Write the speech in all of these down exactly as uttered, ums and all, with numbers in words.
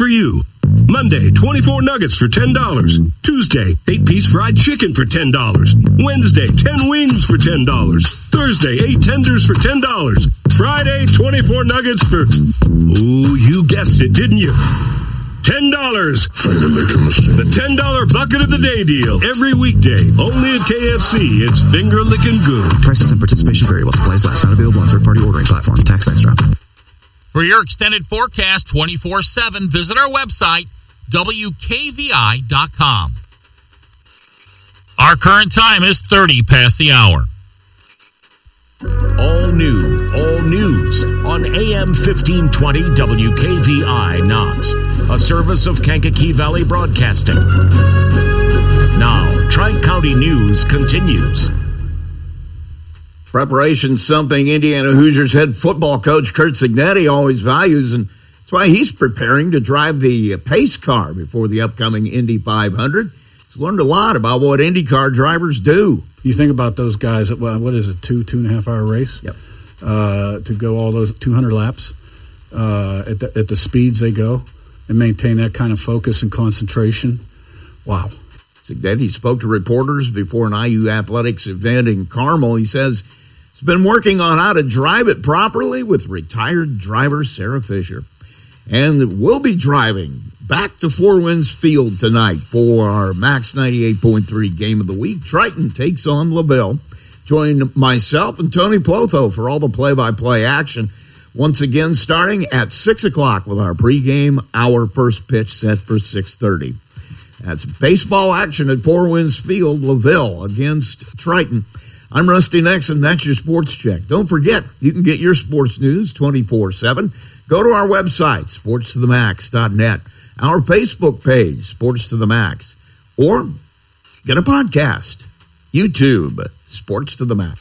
for you. Monday, twenty-four nuggets for ten dollars. Tuesday, eight-piece fried chicken for ten dollars. Wednesday, ten wings for ten dollars. Thursday, eight tenders for ten dollars. Friday, twenty-four nuggets for... Ooh, you guessed it, didn't you? ten dollars. Finger licking machine. The ten dollar bucket of the day deal. Every weekday. Only at K F C. It's finger licking good. Prices and participation vary while supplies last. Not available on third-party ordering platforms. Tax extra. For your extended forecast twenty-four seven, visit our website, W K V I dot com. Our current time is thirty past the hour. All new, all news on A M fifteen twenty W K V I Knox, a service of Kankakee Valley Broadcasting. Now, Tri-County News continues. Preparation, something Indiana Hoosiers head football coach Curt Cignetti always values, and that's why he's preparing to drive the pace car before the upcoming Indy five hundred. He's learned a lot about what IndyCar drivers do. You think about those guys, well, what is it, two, two and a half hour race? Yep. Uh, to go all those two hundred laps uh, at, the, at the speeds they go and maintain that kind of focus and concentration. Wow. Cignetti spoke to reporters before an I U Athletics event in Carmel. He says he's been working on how to drive it properly with retired driver Sarah Fisher. And we'll be driving back to Four Winds Field tonight for our Max ninety-eight point three Game of the Week. Triton takes on LaVille. Join myself and Tony Plotho for all the play-by-play action. Once again, starting at six o'clock with our pregame, our first pitch set for six thirty. That's baseball action at Four Winds Field, LaVille against Triton. I'm Rusty Nixon. That's your Sports Check. Don't forget, you can get your sports news twenty-four seven. Go to our website, sports to the max dot net, our Facebook page, Sports to the Max, or get a podcast, YouTube, Sports to the Max.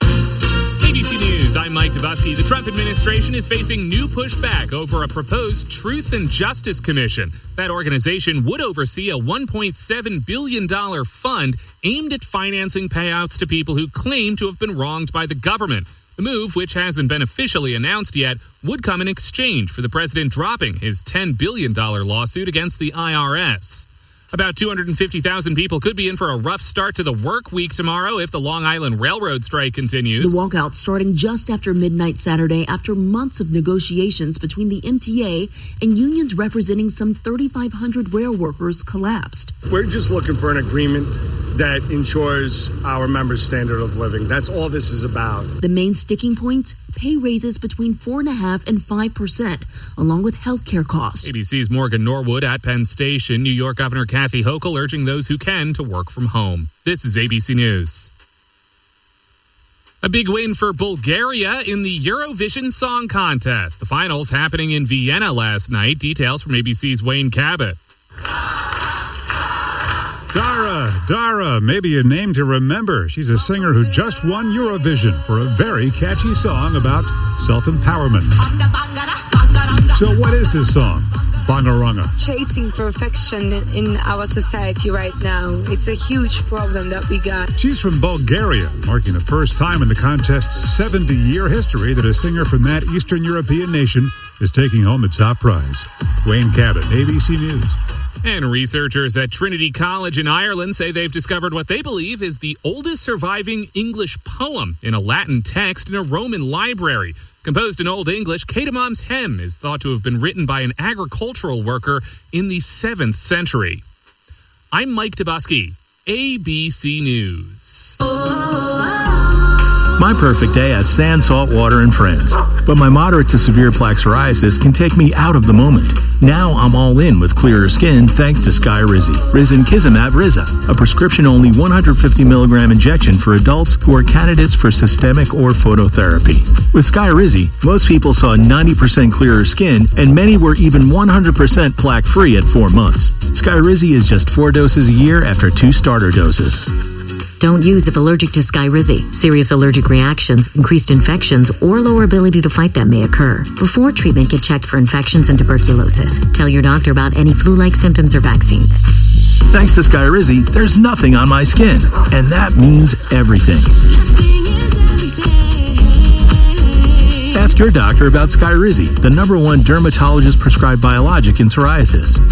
A B C News, I'm Mike Dubusky. The Trump administration is facing new pushback over a proposed Truth and Justice Commission. That organization would oversee a one point seven billion dollars fund aimed at financing payouts to people who claim to have been wronged by the government. The move, which hasn't been officially announced yet, would come in exchange for the president dropping his ten billion dollars lawsuit against the I R S. About two hundred fifty thousand people could be in for a rough start to the work week tomorrow if the Long Island Railroad strike continues. The walkout starting just after midnight Saturday after months of negotiations between the M T A and unions representing some thirty-five hundred rail workers collapsed. We're just looking for an agreement that ensures our members' standard of living. That's all this is about. The main sticking points, pay raises between four point five and five percent, along with health care costs. A B C's Morgan Norwood at Penn Station. New York Governor Kathy Hochul urging those who can to work from home. This is A B C News. A big win for Bulgaria in the Eurovision Song Contest. The finals happening in Vienna last night. Details from A B C's Wayne Cabot. Dara, Dara, maybe a name to remember. She's a singer who just won Eurovision for a very catchy song about self-empowerment. So what is this song? Bangaranga. Chasing perfection in our society right now. It's a huge problem that we got. She's from Bulgaria, marking the first time in the contest's seventy-year history that a singer from that Eastern European nation is taking home the top prize. Wayne Cabot, A B C News. And researchers at Trinity College in Ireland say they've discovered what they believe is the oldest surviving English poem in a Latin text in a Roman library. Composed in Old English, Cadamom's Hymn is thought to have been written by an agricultural worker in the seventh century. I'm Mike Dubusky, A B C News. My perfect day has sand, salt water, and friends. But my moderate to severe plaque psoriasis can take me out of the moment. Now I'm all in with clearer skin thanks to Skyrizi. Risankizumab Riza, a prescription-only one hundred fifty milligram injection for adults who are candidates for systemic or phototherapy. With Skyrizi, most people saw ninety percent clearer skin, and many were even one hundred percent plaque-free at four months. Skyrizi is just four doses a year after two starter doses. Don't use if allergic to Skyrizi. Serious allergic reactions, increased infections, or lower ability to fight them may occur. Before treatment, get checked for infections and tuberculosis. Tell your doctor about any flu-like symptoms or vaccines. Thanks to Skyrizi, there's nothing on my skin, and that means everything. Ask your doctor about Skyrizi, the number one dermatologist-prescribed biologic in psoriasis.